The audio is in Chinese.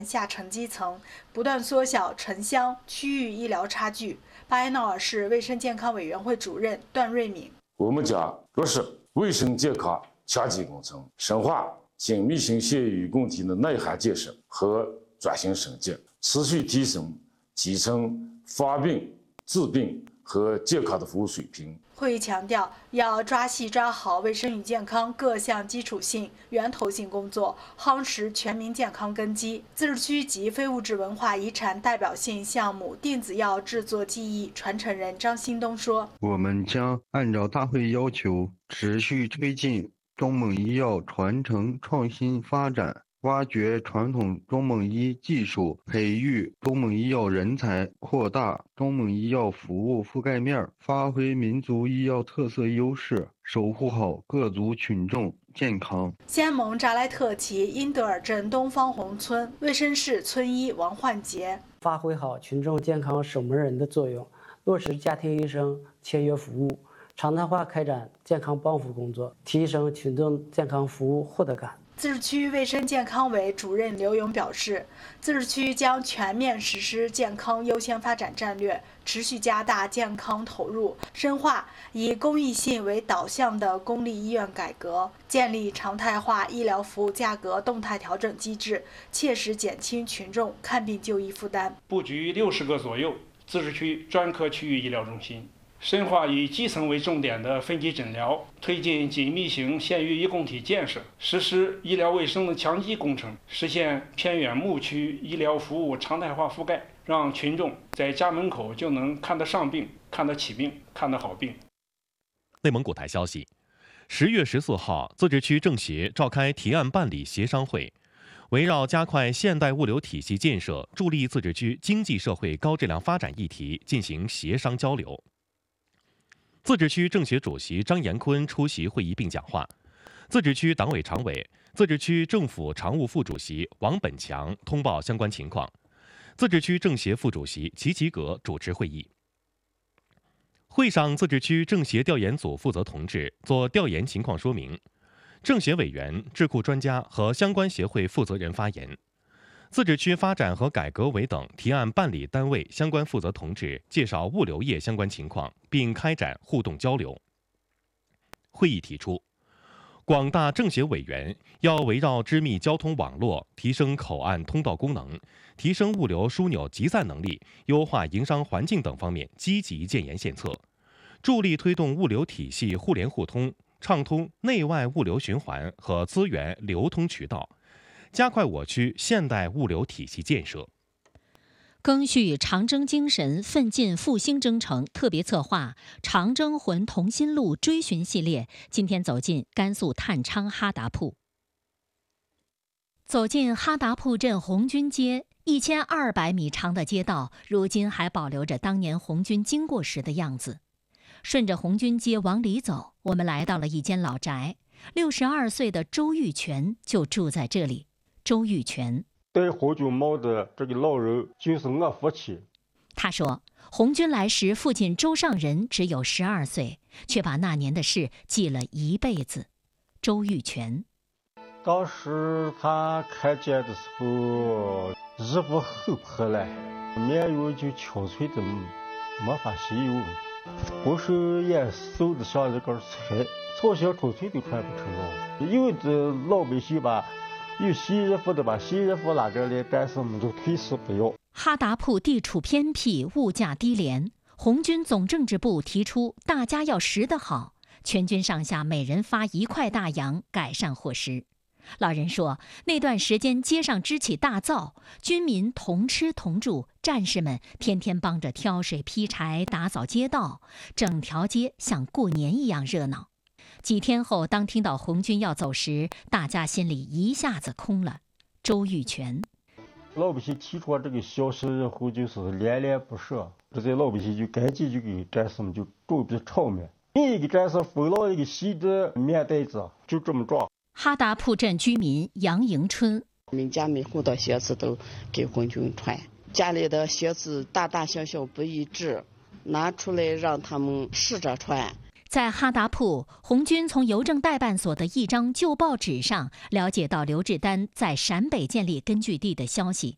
下沉基层，不断缩小城乡区域医疗差距。巴彦淖尔市卫生健康委员会主任段瑞敏： 我们将落实卫生健康强基工程，深化精密型血液共体的内涵建设和转型升级，持续提升基层发病、治病和健康的服务水平。 会议强调，要抓细抓好卫生与健康各项基础性、源头性工作，夯实全民健康根基。自治区级非物质文化遗产代表性项目电子药制作技艺传承人张新东说：“ 我们将按照大会要求，持续推进中蒙医药传承创新发展，挖掘传统中蒙医技术，培育中蒙医药人才，扩大中蒙医药服务覆盖面，发挥民族医药特色优势，守护好各族群众健康。” 西安盟扎莱特旗因德尔镇东方红村卫生室村医王焕杰：“ 发挥好群众健康守门人的作用，落实家庭医生签约服务，常态化开展健康帮扶工作，提升群众健康服务获得感。” 自治区卫生健康委主任刘勇表示，自治区将全面实施健康优先发展战略，持续加大健康投入，深化以公益性为导向的公立医院改革，建立常态化医疗服务价格动态调整机制，切实减轻群众看病就医负担。 布局60个左右自治区专科区域医疗中心，深化以基层为重点的分级诊疗，推进紧密型县域医共体建设，实施医疗卫生的强基工程，实现偏远牧区医疗服务常态化覆盖，让群众在家门口就能看得上病、看得起病、看得好病。 内蒙古台消息，10月14号，自治区政协召开提案办理协商会，围绕加快现代物流体系建设，助力自治区经济社会高质量发展议题进行协商交流。自治区政协主席张延坤出席会议并讲话，自治区党委常委、自治区政府常务副主席王本强通报相关情况，自治区政协副主席齐齐格主持会议。会上，自治区政协调研组负责同志做调研情况说明，政协委员、智库专家和相关协会负责人发言。自治区发展和改革委等提案办理单位相关负责同志介绍物流业相关情况，并开展互动交流。会议提出，广大政协委员要围绕织密交通网络、提升口岸通道功能、提升物流枢纽集散能力、优化营商环境等方面积极建言献策，助力推动物流体系互联互通，畅通内外物流循环和资源流通渠道，加快我区现代物流体系建设。 赓续长征精神，奋进复兴征程特别策划长征魂同心路追寻系列今天走进甘肃探昌哈达铺。走进哈达铺镇红军街，1200米长的街道，如今还保留着当年红军经过时的样子。顺着红军街往里走，我们来到了一间老宅，62岁的周玉泉就住在这里。周玉泉戴红军帽的这个老人就是我父亲。 他说，红军来时，父亲周尚仁只有12岁，却把那年的事记了一辈子。周玉泉， 当时他看见的时候，衣服很破烂，面容就憔悴的没法形容，浑身也瘦得像一根柴，草鞋春翠都穿不成了。有的老百姓吧，有新衣服的把新衣服拿着来，但是我们就推辞不要。 哈达铺地处偏僻，物价低廉。红军总政治部提出，大家要食得好，全军上下每人发1块大洋，改善伙食。老人说，那段时间街上支起大灶，军民同吃同住，战士们天天帮着挑水劈柴，打扫街道，整条街像过年一样热闹。几天后，当听到红军要走时，大家心里一下子空了。周玉泉， 老百姓提出这个消息以后，就是恋恋不舍，这些老百姓就赶紧就给战士们就准备炒面，另一个战士分了一个新的面袋子，就这么装。 哈达铺镇居民杨迎春， 每家每户的鞋子都给红军穿，家里的鞋子大大小小不一致，拿出来让他们试着穿。 在哈达铺，红军从邮政代办所的一张旧报纸上了解到刘志丹在陕北建立根据地的消息。